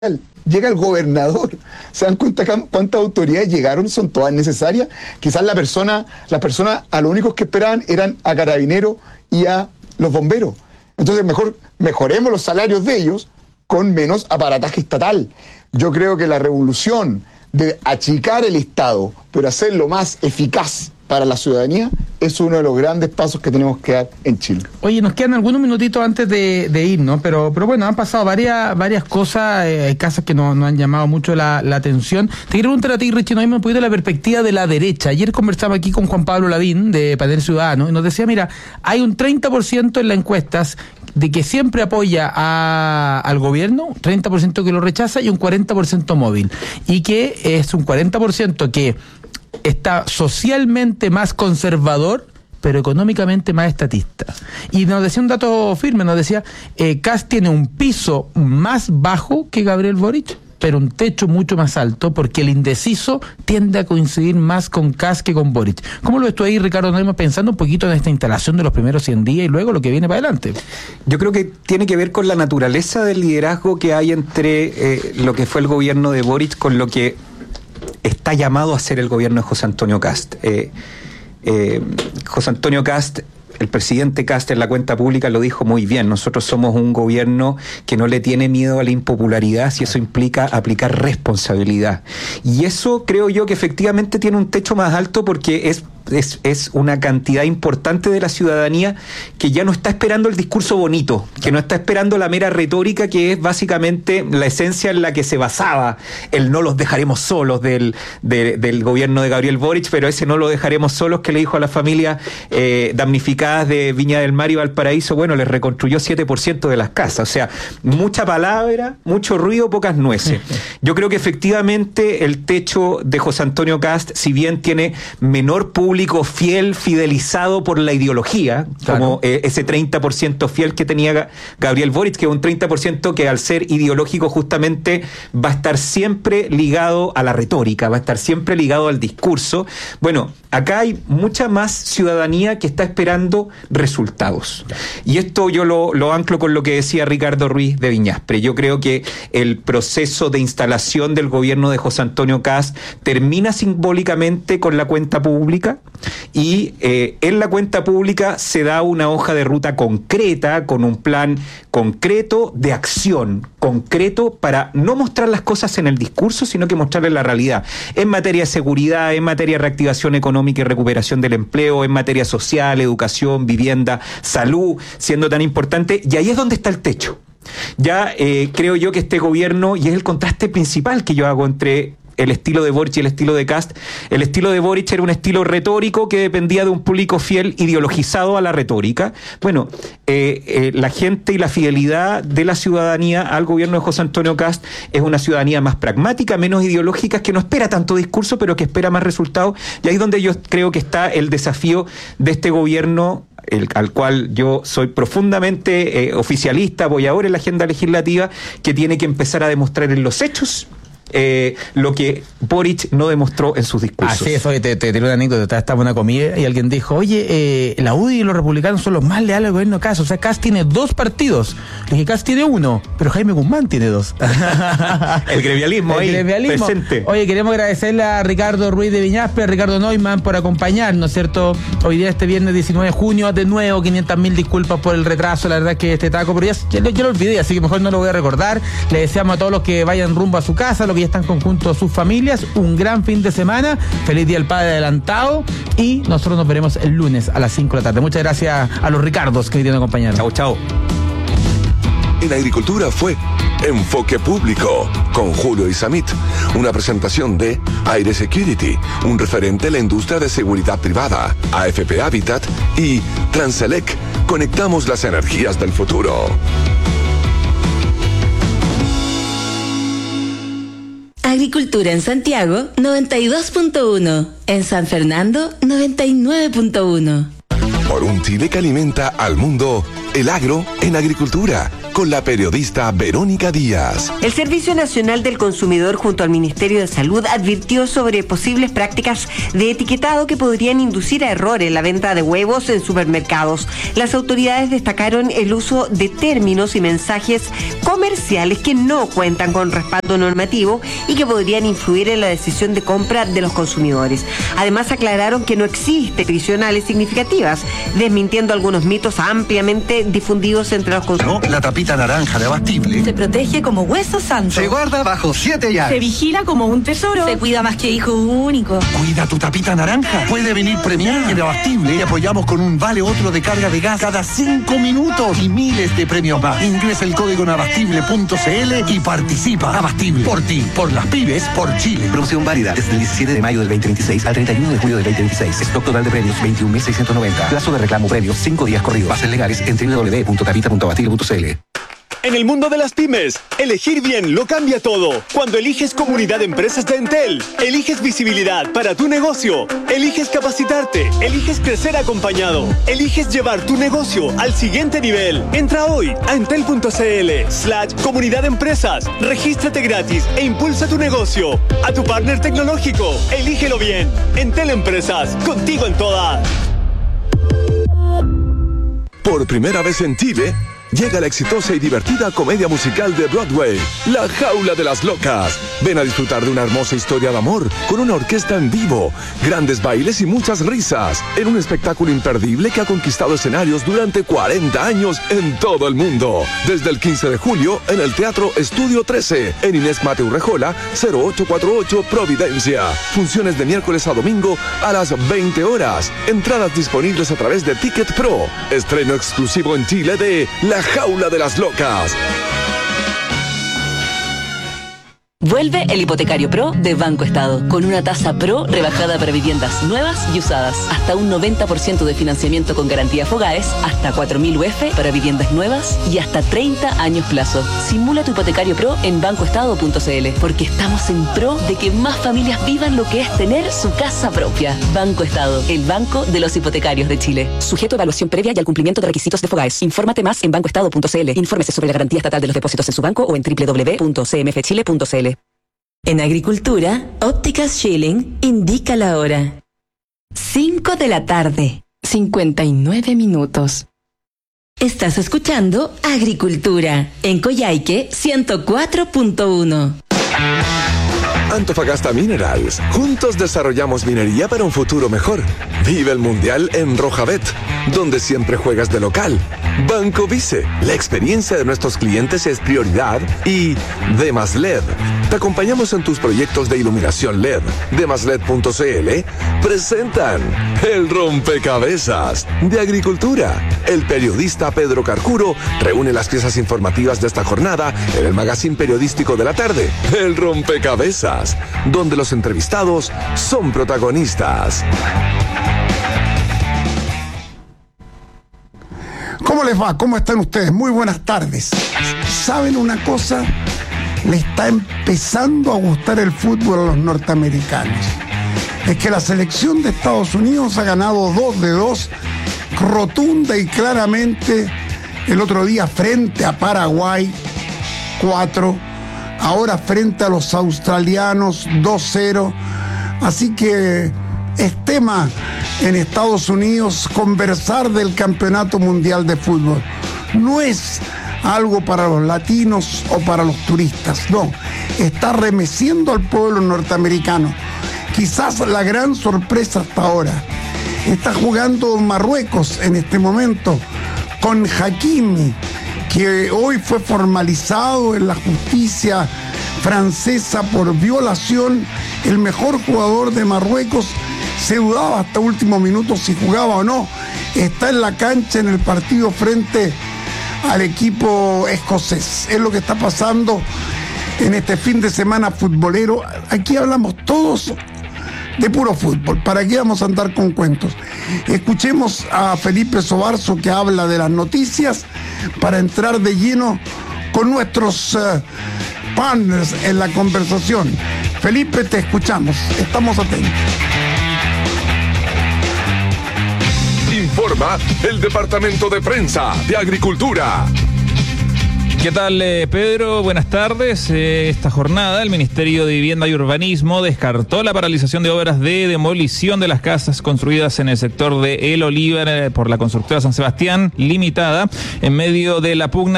Llega el gobernador. ¿Se dan cuenta cuántas autoridades llegaron? Son todas necesarias. Quizás las personas a los únicos que esperaban eran a Carabineros y a los bomberos. Entonces mejoremos los salarios de ellos con menos aparataje estatal. Yo creo que la revolución de achicar el Estado, pero hacerlo más eficaz para la ciudadanía, es uno de los grandes pasos que tenemos que dar en Chile. Oye, nos quedan algunos minutitos antes de irnos, pero bueno, han pasado varias cosas, hay casos que nos han llamado mucho la atención. Te quiero preguntar a ti, Richie, no me un poquito de la perspectiva de la derecha. Ayer conversaba aquí con Juan Pablo Lavín, de Panel Ciudadano, y nos decía, mira, hay un 30% en las encuestas de que siempre apoya al gobierno, 30% que lo rechaza y un 40% móvil. Y que es un 40% que está socialmente más conservador, pero económicamente más estatista. Y nos decía un dato firme, nos decía, Kast tiene un piso más bajo que Gabriel Boric, pero un techo mucho más alto, porque el indeciso tiende a coincidir más con Kast que con Boric. ¿Cómo lo ves tú ahí, Ricardo Neumann, pensando un poquito en esta instalación de los primeros 100 días y luego lo que viene para adelante? Yo creo que tiene que ver con la naturaleza del liderazgo que hay entre lo que fue el gobierno de Boric con lo que está llamado a ser el gobierno de José Antonio Kast. José Antonio Kast, el presidente Kast en la cuenta pública lo dijo muy bien: nosotros somos un gobierno que no le tiene miedo a la impopularidad si eso implica aplicar responsabilidad. Y eso creo yo que efectivamente tiene un techo más alto, porque es una cantidad importante de la ciudadanía que ya no está esperando el discurso bonito, que no está esperando la mera retórica, que es básicamente la esencia en la que se basaba el "no los dejaremos solos" del gobierno de Gabriel Boric, pero ese "no los dejaremos solos" que le dijo a las familias damnificadas de Viña del Mar y Valparaíso, bueno, les reconstruyó 7% de las casas. O sea, mucha palabra, mucho ruido, pocas nueces. Yo creo que efectivamente el techo de José Antonio Kast, si bien tiene menor público fiel, fidelizado por la ideología, claro, como ese 30% fiel que tenía Gabriel Boric, que es un 30% que al ser ideológico justamente va a estar siempre ligado a la retórica, va a estar siempre ligado al discurso. Bueno, acá hay mucha más ciudadanía que está esperando resultados. Y esto yo lo anclo con lo que decía Ricardo Ruiz de Viñaspre. Yo creo que el proceso de instalación del gobierno de José Antonio Kast termina simbólicamente con la cuenta pública, y en la cuenta pública se da una hoja de ruta concreta, con un plan concreto de acción, concreto para no mostrar las cosas en el discurso, sino que mostrarles la realidad, en materia de seguridad, en materia de reactivación económica y recuperación del empleo, en materia social, educación, vivienda, salud, siendo tan importante. Y ahí es donde está el techo. Ya creo yo que este gobierno, y es el contraste principal que yo hago entre el estilo de Boric y el estilo de Kast. El estilo de Boric era un estilo retórico que dependía de un público fiel ideologizado a la retórica. Bueno, la gente y la fidelidad de la ciudadanía al gobierno de José Antonio Kast es una ciudadanía más pragmática, menos ideológica, que no espera tanto discurso, pero que espera más resultados. Y ahí es donde yo creo que está el desafío de este gobierno, al cual yo soy profundamente oficialista, apoyador en la agenda legislativa, que tiene que empezar a demostrar en los hechos lo que Boric no demostró en sus discursos. Así es. Oye, te tiré una anécdota. Estaba en una comida y alguien dijo, oye, la UDI y los republicanos son los más leales al gobierno de Kast. O sea, Kast tiene 2 partidos. Le dije, Kast tiene 1, pero Jaime Guzmán tiene 2. El gremialismo ahí, presente. Oye, queremos agradecerle a Ricardo Ruiz de Viñaspre, a Ricardo Neumann por acompañarnos, ¿cierto? Hoy día, este viernes 19 de junio, de nuevo, 500.000 disculpas por el retraso. La verdad es que este taco, pero yo lo olvidé, así que mejor no lo voy a recordar. Le deseamos a todos los que vayan rumbo a su casa, los que ya están conjuntos a sus familias, un gran fin de semana, feliz Día del Padre adelantado, y nosotros nos veremos el lunes a las 5 de la tarde. Muchas gracias a los Ricardos que vinieron a acompañarnos. Chao, chao. En Agricultura fue Enfoque Público con Julio Isamit, una presentación de Aire Security, un referente en la industria de seguridad privada, AFP Habitat y Transelec. Conectamos las energías del futuro. Agricultura en Santiago, 92.1. En San Fernando, 99.1. Por un Chile que alimenta al mundo, El agro en agricultura, con la periodista Verónica Díaz. El Servicio Nacional del Consumidor junto al Ministerio de Salud advirtió sobre posibles prácticas de etiquetado que podrían inducir a error en la venta de huevos en supermercados. Las autoridades destacaron el uso de términos y mensajes comerciales que no cuentan con respaldo normativo y que podrían influir en la decisión de compra de los consumidores. Además, aclararon que no existen nutricionales significativas, desmintiendo algunos mitos ampliamente difundidos entre los consumidores. La tapita naranja de Abastible se protege como hueso santo. Se guarda bajo 7 llaves. Se vigila como un tesoro. Se cuida más que hijo único. Cuida tu tapita naranja. Puede venir premiada. De Abastible y apoyamos con un vale otro de carga de gas cada 5 minutos y miles de premios más. Ingresa el código en abastible.cl y participa. Abastible. Por ti, por las pymes, por Chile. Promoción válida desde el 17 de mayo del 2026 al 31 de julio del 2026. Stock total de premios 21.690. Plazo de reclamo premios 5 días corridos. Bases legales en www.tapita.abastible.cl. En el mundo de las pymes, elegir bien lo cambia todo. Cuando eliges Comunidad de Empresas de Entel, eliges visibilidad para tu negocio, eliges capacitarte, eliges crecer acompañado, eliges llevar tu negocio al siguiente nivel. Entra hoy a entel.cl/comunidad de empresas, regístrate gratis e impulsa tu negocio. A tu partner tecnológico, elígelo bien. Entel Empresas, contigo en todas. Por primera vez en Chile, llega la exitosa y divertida comedia musical de Broadway, La Jaula de las Locas. Ven a disfrutar de una hermosa historia de amor con una orquesta en vivo, grandes bailes y muchas risas, en un espectáculo imperdible que ha conquistado escenarios durante 40 años en todo el mundo. Desde el 15 de julio en el Teatro Estudio 13, en Inés Mateu Rejola, 0848 Providencia. Funciones de miércoles a domingo a las 20 horas. Entradas disponibles a través de Ticket Pro. Estreno exclusivo en Chile de La Jaula de las Locas. Vuelve el Hipotecario Pro de Banco Estado, con una tasa Pro rebajada para viviendas nuevas y usadas, hasta un 90% de financiamiento con garantía Fogaes, hasta 4.000 UF para viviendas nuevas y hasta 30 años plazo. Simula tu Hipotecario Pro en bancoestado.cl, porque estamos en pro de que más familias vivan lo que es tener su casa propia. Banco Estado, el banco de los hipotecarios de Chile. Sujeto a evaluación previa y al cumplimiento de requisitos de Fogaes. Infórmate más en bancoestado.cl. Infórmese sobre la garantía estatal de los depósitos en su banco o en www.cmfchile.cl. En agricultura, Ópticas Schilling indica la hora. 5 de la tarde, 59 minutos. Estás escuchando Agricultura en Coyhaique 104.1. Antofagasta Minerals. Juntos desarrollamos minería para un futuro mejor. Vive el Mundial en Rojabet, donde siempre juegas de local. Banco Vice. La experiencia de nuestros clientes es prioridad. Y Demas LED. Te acompañamos en tus proyectos de iluminación LED. Demasled.cl presentan El Rompecabezas de Agricultura. El periodista Pedro Carcuro reúne las piezas informativas de esta jornada en el magazine periodístico de la tarde, El Rompecabezas, donde los entrevistados son protagonistas. ¿Cómo les va? ¿Cómo están ustedes? Muy buenas tardes. ¿Saben una cosa? Le está empezando a gustar el fútbol a los norteamericanos. Es que la selección de Estados Unidos ha ganado 2-2, rotunda y claramente, el otro día frente a Paraguay, 4, ahora frente a los australianos, 2-0. Así que es tema en Estados Unidos conversar del Campeonato Mundial de Fútbol. No es algo para los latinos o para los turistas, no. Está remeciendo al pueblo norteamericano. Quizás la gran sorpresa hasta ahora. Está jugando Marruecos en este momento con Hakimi, que hoy fue formalizado en la justicia francesa por violación. El mejor jugador de Marruecos, se dudaba hasta último minuto si jugaba o no. Está en la cancha en el partido frente al equipo escocés. Es lo que está pasando en este fin de semana futbolero. Aquí hablamos todos de puro fútbol. ¿Para qué vamos a andar con cuentos? Escuchemos a Felipe Sobarzo, que habla de las noticias, para entrar de lleno con nuestros partners en la conversación. Felipe, te escuchamos. Estamos atentos. informa el Departamento de Prensa de Agricultura. ¿Qué tal, Pedro? Buenas tardes. Esta jornada el Ministerio de Vivienda y Urbanismo descartó la paralización de obras de demolición de las casas construidas en el sector de El Olivar por la constructora San Sebastián Limitada en medio de la pugna